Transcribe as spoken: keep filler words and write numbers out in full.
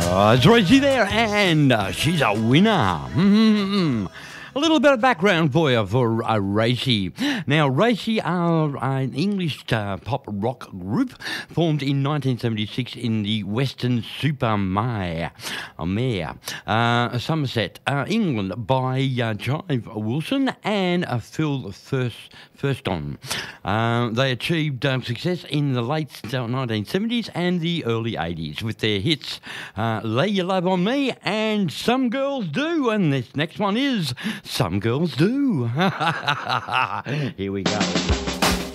Uh, it's Rosie there, and uh, she's a winner. Mm-hmm. A little bit of background for you for uh, Racy. Now, Racy are an English uh, pop rock group formed in nineteen seventy-six in the Weston-super-Mare, uh, Mare, uh, Somerset, uh, England, by uh, Jive Wilson and uh, Phil First, Firston. Uh, they achieved um, success in the late nineteen seventies and the early eighties with their hits uh, Lay Your Love on Me and Some Girls Do. And this next one is Some Girls Do. Here we go.